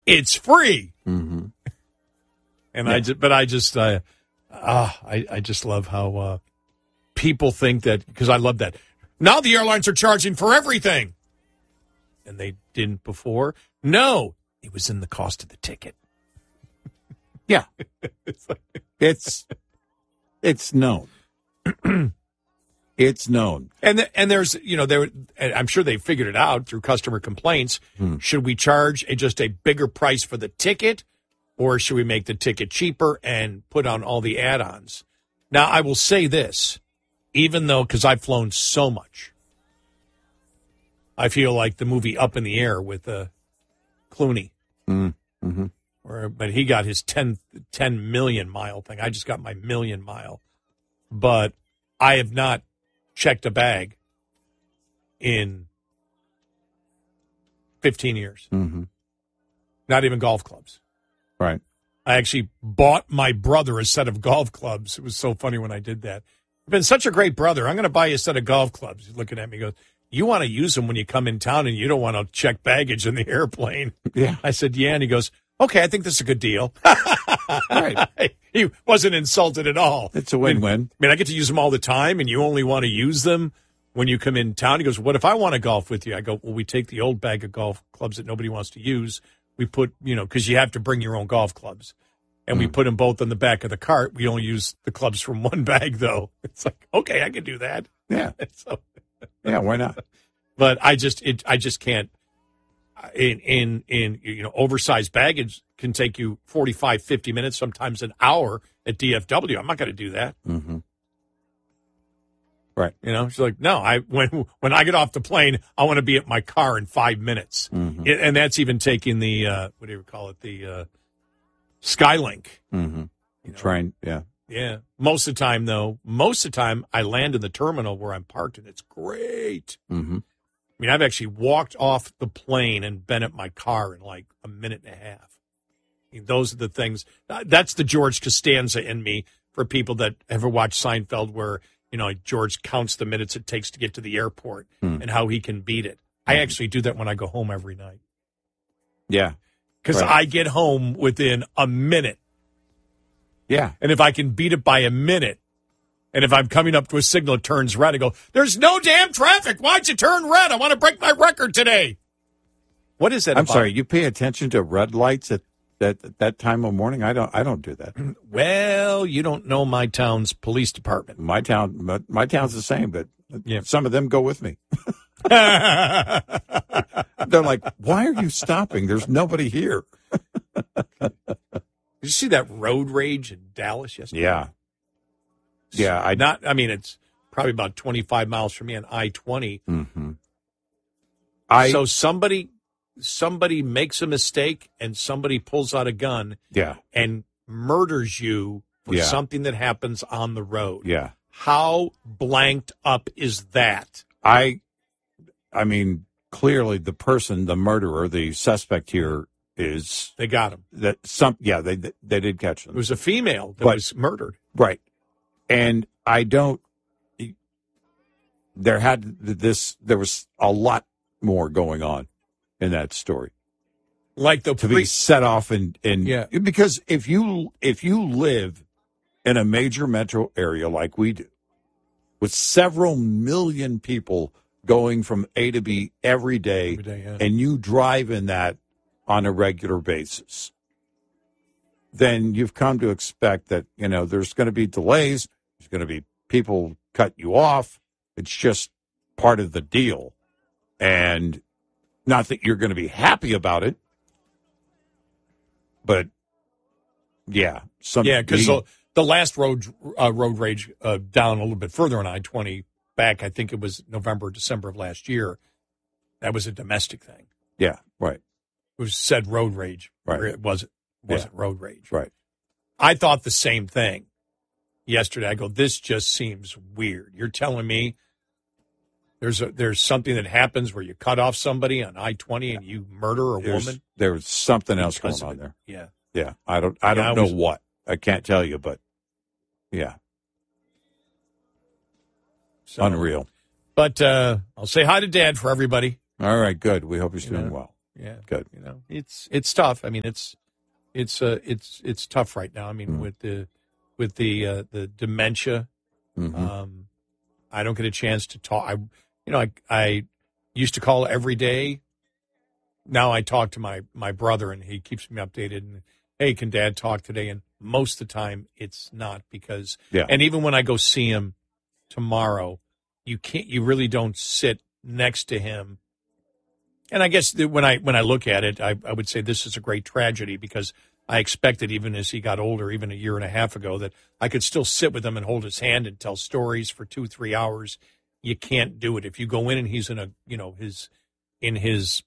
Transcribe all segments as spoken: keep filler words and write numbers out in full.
It's free. Mm-hmm. And yeah. I just, but I just, uh, uh, I, I just love how uh, people think that, because I love that. Now the airlines are charging for everything. And they didn't before. No, it was in the cost of the ticket. Yeah. it's, it's known. It's known. And the, and there's, you know, there. I'm sure they figured it out through customer complaints. Hmm. Should we charge a, just a bigger price for the ticket, or should we make the ticket cheaper and put on all the add-ons? Now, I will say this, even though, because I've flown so much, I feel like the movie Up in the Air with uh, Clooney. Mm-hmm. Or, but he got his ten, ten million mile thing. I just got my million mile. But I have not checked a bag in fifteen years. Mm-hmm. Not even golf clubs. Right. I actually bought my brother a set of golf clubs. It was so funny when I did that. I've been such a great brother. I'm going to buy you a set of golf clubs. He's looking at me, he goes, you want to use them when you come in town and you don't want to check baggage in the airplane. Yeah. I said, yeah. And he goes, okay, I think this is a good deal. Right. He wasn't insulted at all. It's a win-win. I mean, I mean, I get to use them all the time, and you only want to use them when you come in town. He goes, what if I want to golf with you? I go, well, we take the old bag of golf clubs that nobody wants to use. We put, you know, because you have to bring your own golf clubs. And mm. we put them both on the back of the cart. We only use the clubs from one bag, though. It's like, okay, I can do that. Yeah. so, yeah, why not? But I just, it, I just can't. In, in, in, you know, oversized baggage can take you forty-five, fifty minutes, sometimes an hour at D F W. I'm not going to do that. Mm-hmm. Right. You know, she's like, no, I, when, when I get off the plane, I want to be at my car in five minutes. Mm-hmm. It, and that's even taking the, uh, what do you call it? The, uh, Skylink. Mm-hmm. You know? Train. Yeah. Yeah. Most of the time, though, most of the time I land in the terminal where I'm parked, and it's great. Mm-hmm. I mean, I've actually walked off the plane and been at my car in like a minute and a half. I mean, those are the things. That's the George Costanza in me for people that ever watch Seinfeld, where, you know, George counts the minutes it takes to get to the airport mm. and how he can beat it. I actually do that when I go home every night. Yeah. Because right. I get home within a minute. Yeah. And if I can beat it by a minute, and if I'm coming up to a signal that turns red, I go, there's no damn traffic. Why'd you turn red? I want to break my record today. What is that I'm about? sorry, you pay attention to red lights at that that time of morning? I don't I don't do that. Well, you don't know my town's police department. My town my, my town's the same, but yeah. some of them go with me. They're like, why are you stopping? There's nobody here. Did you see that road rage in Dallas yesterday? Yeah. Yeah, I not. I mean, it's probably about twenty-five miles from me on I twenty. Mm-hmm. I so somebody somebody makes a mistake and somebody pulls out a gun, yeah, and murders you for yeah. something that happens on the road. Yeah, how blanked up is that? I, I mean, clearly the person, the murderer, the suspect here is they got him. That some yeah they they did catch him. It was a female that but, was murdered. Right. And I don't, there had this, there was a lot more going on in that story. Like the to pre- be set off and, and yeah. because if you, if you live in a major metro area like we do, with several million people going from A to B every day, every day yeah. and you drive in that on a regular basis, then you've come to expect that, you know, there's going to be delays. There's going to be people cut you off. It's just part of the deal. And not that you're going to be happy about it, but yeah. Some, yeah, because the, the last road uh, road rage uh, down a little bit further on I twenty back, I think it was November, December of last year, that was a domestic thing. Yeah, right. It was said road rage. Right. It wasn't, wasn't yeah. road rage. Right. I thought the same thing yesterday. I go, this just seems weird. You're telling me there's a, there's something that happens where you cut off somebody on I twenty and you murder a there's, woman? There's something else going on there. Yeah. Yeah. I don't I don't yeah, I know was, what. I can't tell you, but yeah. So, unreal. But uh, I'll say hi to Dad for everybody. All right, good. We hope he's doing yeah. well. Yeah. Good. You know, it's it's tough. I mean, it's it's uh, it's it's tough right now. I mean, Mm. with the with the uh, the dementia, Mm-hmm. um, I don't get a chance to talk. I, you know, I I used to call every day. Now I talk to my my brother, and he keeps me updated. And hey, can Dad talk today? And most of the time, it's not because. Yeah. And even when I go see him tomorrow, you can't. You really don't sit next to him. And I guess that when I when I look at it, I, I would say this is a great tragedy because I expected, even as he got older, even a year and a half ago, that I could still sit with him and hold his hand and tell stories for two, three hours. You can't do it if you go in and he's in a, you know, his in his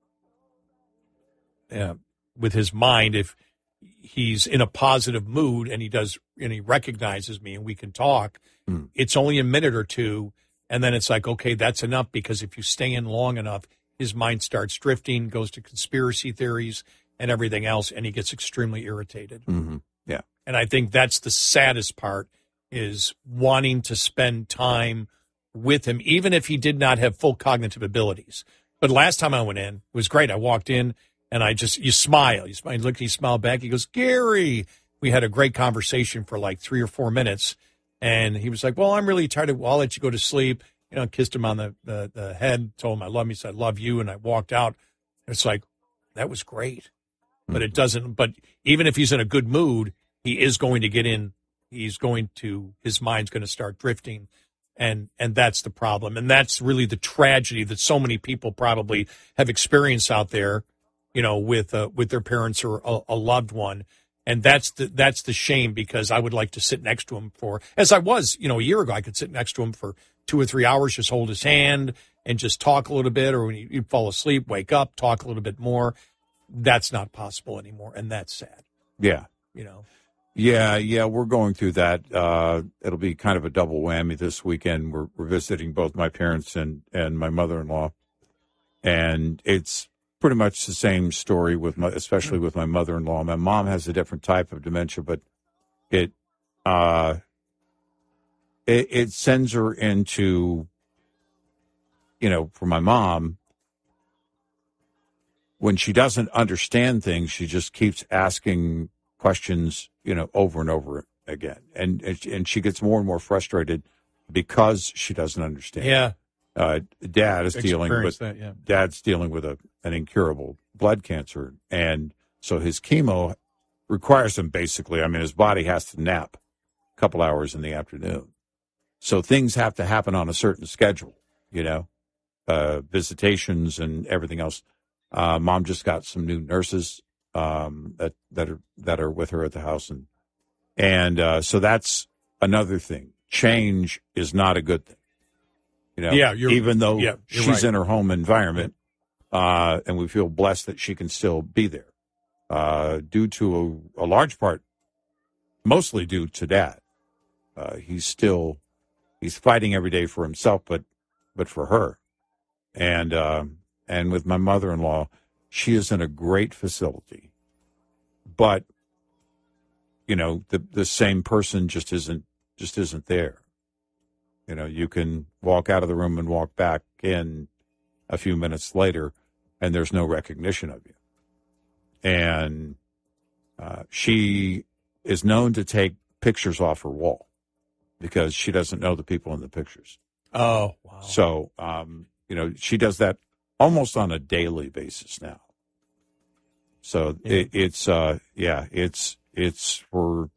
uh, with his mind. If he's in a positive mood and he does and he recognizes me and we can talk, Mm. it's only a minute or two, and then it's like, okay, that's enough, because if you stay in long enough, his mind starts drifting, goes to conspiracy theories and everything else, and he gets extremely irritated. Mm-hmm. Yeah. And I think that's the saddest part, is wanting to spend time with him, even if he did not have full cognitive abilities. But last time I went in, it was great. I walked in, and I just, you smile. You smile, you look, he smiled back. He goes, Gary. We had a great conversation for like three or four minutes. And he was like, well, I'm really tired of, well, I'll let you go to sleep. You know, kissed him on the, the, the head, told him I love him. He said, I love you. And I walked out. It's like, that was great. But it doesn't, but even if he's in a good mood, he is going to get in, he's going to, his mind's going to start drifting. And, and that's the problem. And that's really the tragedy that so many people probably have experienced out there, you know, with, uh, with their parents or a, a loved one. And that's the, that's the shame, because I would like to sit next to him for, as I was, you know, a year ago, I could sit next to him for two or three hours, just hold his hand and just talk a little bit, or when you, you fall asleep, wake up, talk a little bit more. That's not possible anymore, and that's sad. Yeah. You know. Yeah, yeah, we're going through that. Uh, it'll be kind of a double whammy this weekend. We're, we're visiting both my parents and, and my mother-in-law, and it's pretty much the same story with my, especially with my mother-in-law. My mom has a different type of dementia, but it, uh, it, it sends her into, you know, for my mom, when she doesn't understand things, she just keeps asking questions, you know, over and over again. And, and, and she gets more and more frustrated because she doesn't understand. Yeah. Uh, dad is dealing with, that, yeah. dad's dealing with a, an incurable blood cancer. And so his chemo requires him basically, I mean, his body has to nap a couple hours in the afternoon. So things have to happen on a certain schedule, you know, uh, visitations and everything else. Uh, mom just got some new nurses um, that that are that are with her at the house, and and uh, so that's another thing. Change is not a good thing, you know. Yeah, you're, even though yeah, she's right. in her home environment, uh, and we feel blessed that she can still be there, uh, due to a, a large part, mostly due to Dad. Uh, he's still he's fighting every day for himself, but but for her, and. Um, And with my mother-in-law, she is in a great facility, but you know the the same person just isn't just isn't there. You know, you can walk out of the room and walk back in a few minutes later, and there's no recognition of you. And uh, she is known to take pictures off her wall because she doesn't know the people in the pictures. Oh, wow! So um, you know, she does that almost on a daily basis now. So Yeah. it, it's, uh, yeah, it's, it's for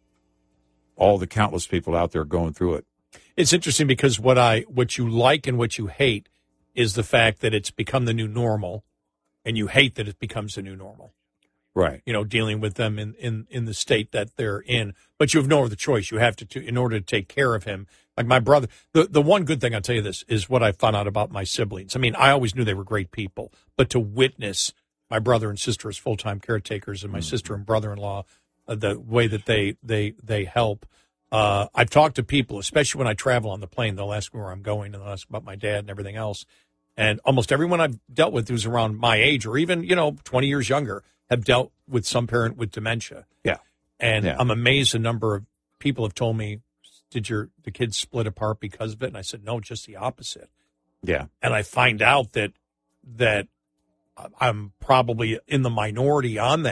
all the countless people out there going through it. It's interesting because what I, what you like and what you hate is the fact that it's become the new normal, and you hate that it becomes the new normal. Right. You know, dealing with them in, in, in the state that they're in. But you have no other choice. You have to, to, in order to take care of him. Like my brother, the, the one good thing, I'll tell you this, is what I found out about my siblings. I mean, I always knew they were great people, but to witness my brother and sister as full-time caretakers, and my mm-hmm. sister and brother-in-law, uh, the way that they, they, they help. Uh, I've talked to people, especially when I travel on the plane, they'll ask me where I'm going, and they'll ask about my dad and everything else. And almost everyone I've dealt with who's around my age, or even, you know, twenty years younger, have dealt with some parent with dementia. Yeah. And yeah. I'm amazed the number of people have told me, did your the kids split apart because of it? And I said, no, just the opposite. Yeah. And I find out that that I'm probably in the minority on that.